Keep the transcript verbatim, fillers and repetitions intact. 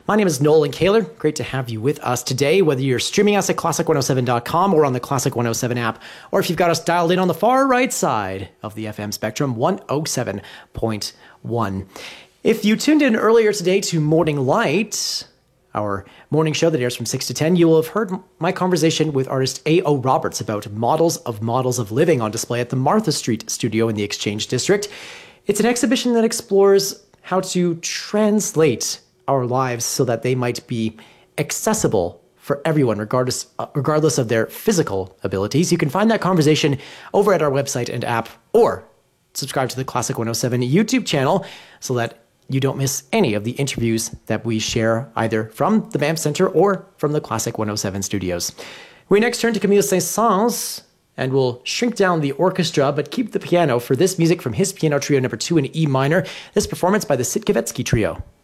My name is Nolan Kaler. Great to have you with us today, whether you're streaming us at classic one oh seven dot com or on the Classic one oh seven app, or if you've got us dialed in on the far right side of the F M spectrum, one oh seven point one. If you tuned in earlier today to Morning Light, our morning show that airs from six to ten, you will have heard my conversation with artist A O. Roberts about models of models of living on display at the Martha Street studio in the Exchange District. It's an exhibition that explores how to translate our lives so that they might be accessible for everyone, regardless uh, regardless of their physical abilities. You can find that conversation over at our website and app, or subscribe to the Classic one oh seven YouTube channel so that you don't miss any of the interviews that we share either from the BAM Center or from the Classic one oh seven studios. We next turn to Camille Saint-Saëns, and we'll shrink down the orchestra but keep the piano for this music from his piano trio number two in E minor, this performance by the Sitkevetsky Trio.